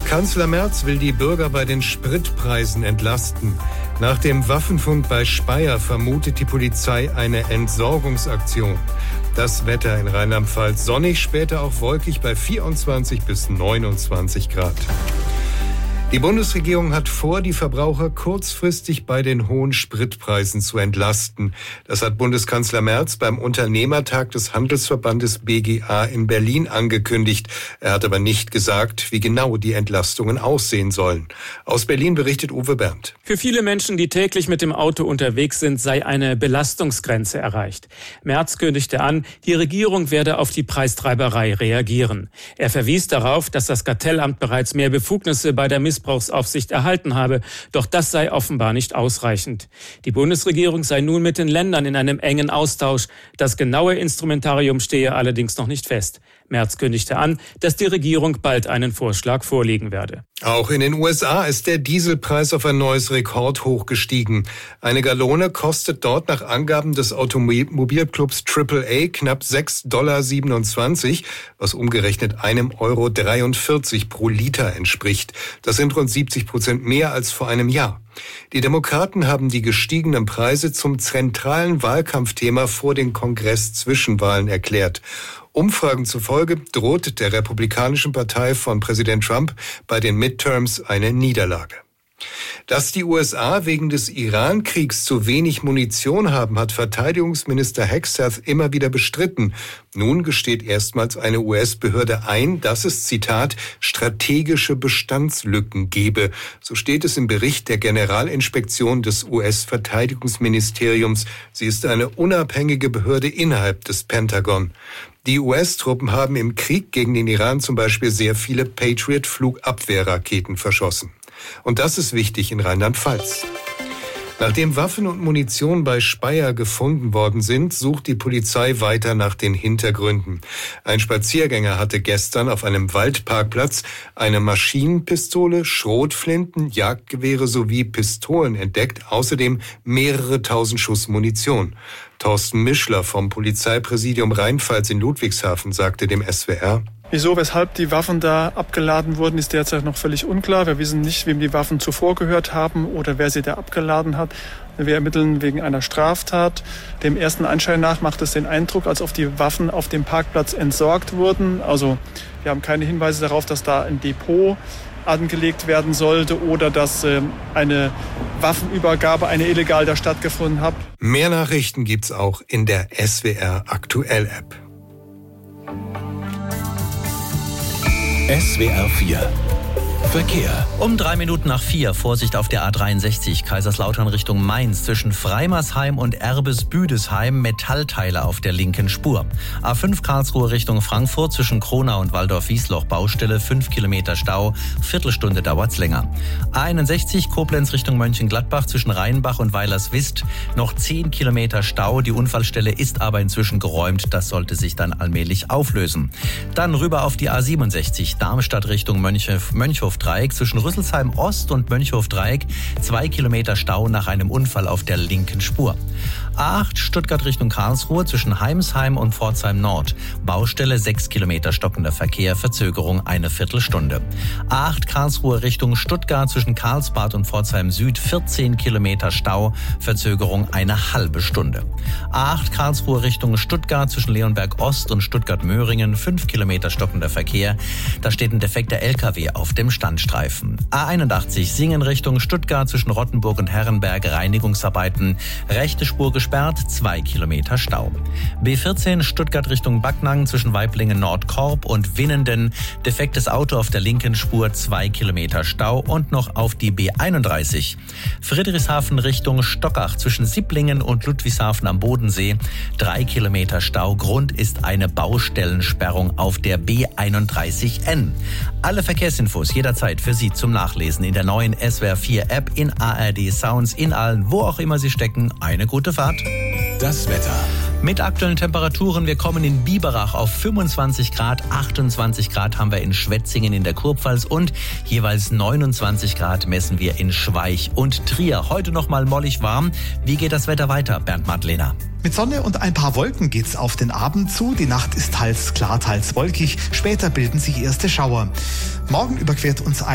Kanzler Merz will die Bürger bei den Spritpreisen entlasten. Nach dem Waffenfund bei Speyer vermutet die Polizei eine Entsorgungsaktion. Das Wetter in Rheinland-Pfalz sonnig, später auch wolkig bei 24 bis 29 Grad. Die Bundesregierung hat vor, die Verbraucher kurzfristig bei den hohen Spritpreisen zu entlasten. Das hat Bundeskanzler Merz beim Unternehmertag des Handelsverbandes BGA in Berlin angekündigt. Er hat aber nicht gesagt, wie genau die Entlastungen aussehen sollen. Aus Berlin berichtet Uwe Berndt. Für viele Menschen, die täglich mit dem Auto unterwegs sind, sei eine Belastungsgrenze erreicht. Merz kündigte an, die Regierung werde auf die Preistreiberei reagieren. Er verwies darauf, dass das Kartellamt bereits mehr Befugnisse bei der Missbrauchsaufsicht erhalten habe. Doch das sei offenbar nicht ausreichend. Die Bundesregierung sei nun mit den Ländern in einem engen Austausch. Das genaue Instrumentarium stehe allerdings noch nicht fest. Merz kündigte an, dass die Regierung bald einen Vorschlag vorlegen werde. Auch in den USA ist der Dieselpreis auf ein neues Rekordhoch gestiegen. Eine Gallone kostet dort nach Angaben des Automobilclubs AAA knapp $6,27, was umgerechnet €1,43 pro Liter entspricht. Das sind rund 70% mehr als vor einem Jahr. Die Demokraten haben die gestiegenen Preise zum zentralen Wahlkampfthema vor den Kongress-Zwischenwahlen erklärt. Umfragen zufolge droht der Republikanischen Partei von Präsident Trump bei den Midterms eine Niederlage. Dass die USA wegen des Iran-Kriegs zu wenig Munition haben, hat Verteidigungsminister Hegseth immer wieder bestritten. Nun gesteht erstmals eine US-Behörde ein, dass es, Zitat, strategische Bestandslücken gebe. So steht es im Bericht der Generalinspektion des US-Verteidigungsministeriums. Sie ist eine unabhängige Behörde innerhalb des Pentagon. Die US-Truppen haben im Krieg gegen den Iran zum Beispiel sehr viele Patriot-Flugabwehrraketen verschossen. Und das ist wichtig in Rheinland-Pfalz. Nachdem Waffen und Munition bei Speyer gefunden worden sind, sucht die Polizei weiter nach den Hintergründen. Ein Spaziergänger hatte gestern auf einem Waldparkplatz eine Maschinenpistole, Schrotflinten, Jagdgewehre sowie Pistolen entdeckt, außerdem mehrere tausend Schuss Munition. Thorsten Mischler vom Polizeipräsidium Rheinpfalz in Ludwigshafen sagte dem SWR: Wieso, weshalb die Waffen da abgeladen wurden, ist derzeit noch völlig unklar. Wir wissen nicht, wem die Waffen zuvor gehört haben oder wer sie da abgeladen hat. Wir ermitteln wegen einer Straftat. Dem ersten Anschein nach macht es den Eindruck, als ob die Waffen auf dem Parkplatz entsorgt wurden. Also wir haben keine Hinweise darauf, dass da ein Depot angelegt werden sollte oder dass eine Waffenübergabe, eine illegal da stattgefunden hat. Mehr Nachrichten gibt's auch in der SWR Aktuell App. SWR 4 Verkehr. Um 4:03, Vorsicht auf der A63 Kaiserslautern Richtung Mainz zwischen Freimersheim und Erbes-Büdesheim, Metallteile auf der linken Spur. A5 Karlsruhe Richtung Frankfurt zwischen Kronau und Waldorf-Wiesloch Baustelle, 5 Kilometer Stau, Viertelstunde dauert's länger. A61 Koblenz Richtung Mönchengladbach zwischen Rheinbach und Weilerswist, noch 10 Kilometer Stau. Die Unfallstelle ist aber inzwischen geräumt, das sollte sich dann allmählich auflösen. Dann rüber auf die A67 Darmstadt Richtung Mönchhof-Dreieck zwischen Rüsselsheim Ost und Mönchhof-Dreieck, 2 Kilometer Stau nach einem Unfall auf der linken Spur. A8 Stuttgart Richtung Karlsruhe zwischen Heimsheim und Pforzheim Nord. Baustelle 6 Kilometer stockender Verkehr, Verzögerung eine Viertelstunde. A8 Karlsruhe Richtung Stuttgart zwischen Karlsbad und Pforzheim Süd 14 Kilometer Stau, Verzögerung eine halbe Stunde. A8 Karlsruhe Richtung Stuttgart zwischen Leonberg Ost und Stuttgart-Möhringen 5 Kilometer stockender Verkehr. Da steht ein defekter LKW auf dem Standstreifen. A81 Singen Richtung Stuttgart zwischen Rottenburg und Herrenberg Reinigungsarbeiten. Rechte Spur gesperrt, 2 Kilometer Stau. B14 Stuttgart Richtung Backnang zwischen Waiblingen Nordkorb und Winnenden. Defektes Auto auf der linken Spur, 2 Kilometer Stau. Und noch auf die B31 Friedrichshafen Richtung Stockach zwischen Sipplingen und Ludwigshafen am Bodensee. 3 Kilometer Stau. Grund ist eine Baustellensperrung auf der B31N. Alle Verkehrsinfos jederzeit für Sie zum Nachlesen in der neuen SWR 4 App, in ARD Sounds, in allen, wo auch immer Sie stecken. Eine gute Fahrt. Das Wetter. Mit aktuellen Temperaturen, wir kommen in Biberach auf 25 Grad, 28 Grad haben wir in Schwetzingen in der Kurpfalz und jeweils 29 Grad messen wir in Schweich und Trier. Heute noch mal mollig warm. Wie geht das Wetter weiter, Bernd Madlener? Mit Sonne und ein paar Wolken geht's auf den Abend zu. Die Nacht ist teils klar, teils wolkig. Später bilden sich erste Schauer. Morgen überquert uns